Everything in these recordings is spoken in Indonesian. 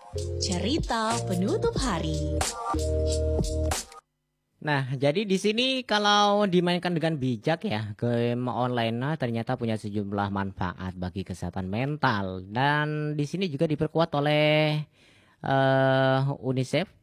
Cerita penutup hari. Nah, jadi di sini kalau dimainkan dengan bijak ya, game online ternyata punya sejumlah manfaat bagi kesehatan mental dan di sini juga diperkuat oleh UNICEF.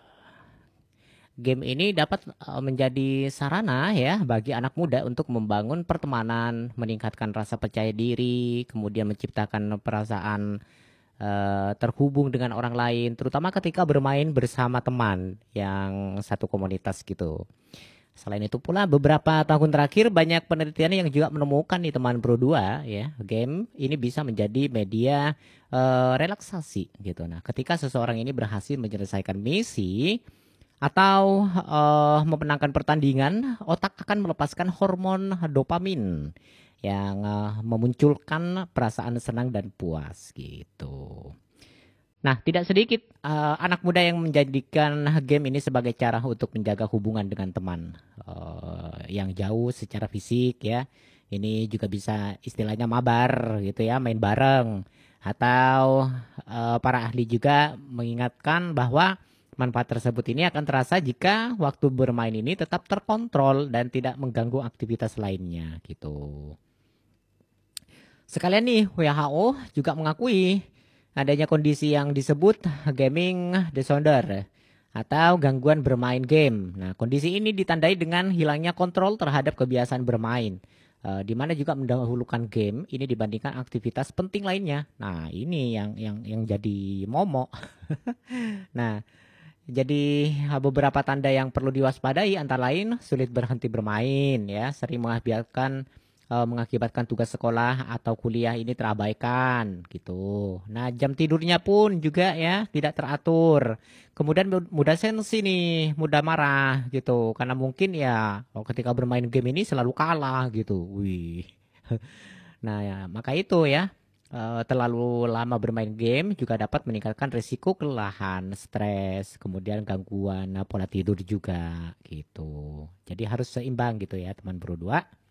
Game ini dapat menjadi sarana ya bagi anak muda untuk membangun pertemanan, meningkatkan rasa percaya diri, kemudian menciptakan perasaan terhubung dengan orang lain, terutama ketika bermain bersama teman yang satu komunitas gitu. Selain itu pula beberapa tahun terakhir banyak penelitian yang juga menemukan di teman Pro 2 ya, game ini bisa menjadi media relaksasi gitu. Nah, ketika seseorang ini berhasil menyelesaikan misi atau memenangkan pertandingan, otak akan melepaskan hormon dopamin yang memunculkan perasaan senang dan puas gitu. Nah, tidak sedikit anak muda yang menjadikan game ini sebagai cara untuk menjaga hubungan dengan teman yang jauh secara fisik ya. Ini juga bisa istilahnya mabar gitu ya, main bareng. Atau para ahli juga mengingatkan bahwa manfaat tersebut ini akan terasa jika waktu bermain ini tetap terkontrol dan tidak mengganggu aktivitas lainnya gitu. Sekalian nih, WHO juga mengakui adanya kondisi yang disebut gaming disorder atau gangguan bermain game. Nah, kondisi ini ditandai dengan hilangnya kontrol terhadap kebiasaan bermain, di mana juga mendahulukan game ini dibandingkan aktivitas penting lainnya. Nah, ini yang jadi momok. Nah, jadi beberapa tanda yang perlu diwaspadai antara lain sulit berhenti bermain ya, sering mengakibatkan tugas sekolah atau kuliah ini terabaikan gitu. Nah, jam tidurnya pun juga ya tidak teratur. Kemudian mudah sensi nih, mudah marah gitu karena mungkin ya ketika bermain game ini selalu kalah gitu. Wih. Nah, ya, maka itu ya, terlalu lama bermain game juga dapat meningkatkan risiko kelelahan, stres, kemudian gangguan pola tidur juga gitu. Jadi harus seimbang gitu ya teman berdua.